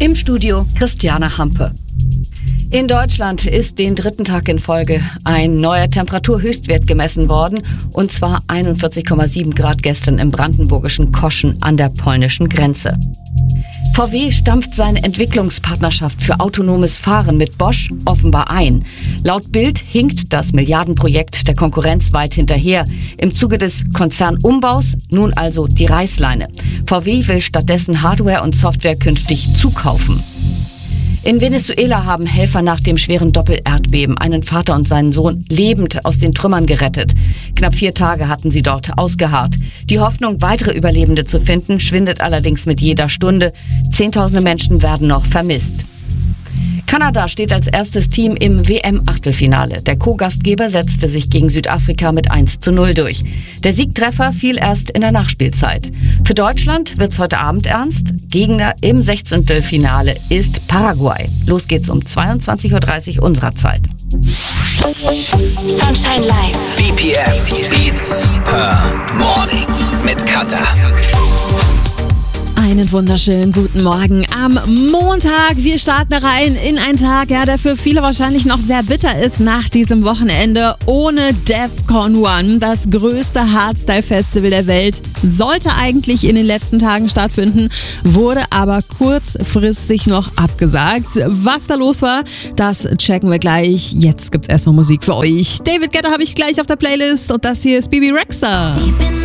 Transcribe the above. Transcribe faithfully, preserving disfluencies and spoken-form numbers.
Im Studio Christiane Hampe. In Deutschland ist den dritten Tag in Folge ein neuer Temperaturhöchstwert gemessen worden, und zwar einundvierzig Komma sieben Grad gestern im brandenburgischen Koschen an der polnischen Grenze. V W stampft seine Entwicklungspartnerschaft für autonomes Fahren mit Bosch offenbar ein. Laut Bild hinkt das Milliardenprojekt der Konkurrenz weit hinterher. Im Zuge des Konzernumbaus nun also die Reißleine. V W will stattdessen Hardware und Software künftig zukaufen. In Venezuela haben Helfer nach dem schweren Doppelerdbeben einen Vater und seinen Sohn lebend aus den Trümmern gerettet. Knapp vier Tage hatten sie dort ausgeharrt. Die Hoffnung, weitere Überlebende zu finden, schwindet allerdings mit jeder Stunde. Zehntausende Menschen werden noch vermisst. Kanada steht als erstes Team im W M-Achtelfinale. Der Co-Gastgeber setzte sich gegen Südafrika mit eins zu null durch. Der Siegtreffer fiel erst in der Nachspielzeit. Für Deutschland wird's heute Abend ernst. Gegner im Sechzehntelfinale ist Paraguay. Los geht's um zweiundzwanzig Uhr dreißig unserer Zeit. Sunshine Live. B P M Beats per Morning mit Katha. Einen wunderschönen guten Morgen am Montag. Wir starten rein in einen Tag, ja, der für viele wahrscheinlich noch sehr bitter ist nach diesem Wochenende ohne DEFCON One. Das größte Hardstyle-Festival der Welt sollte eigentlich in den letzten Tagen stattfinden, wurde aber kurzfristig noch abgesagt. Was da los war, das checken wir gleich. Jetzt gibt's erstmal Musik für euch. David Guetta habe ich gleich auf der Playlist und das hier ist Bebe Rexha.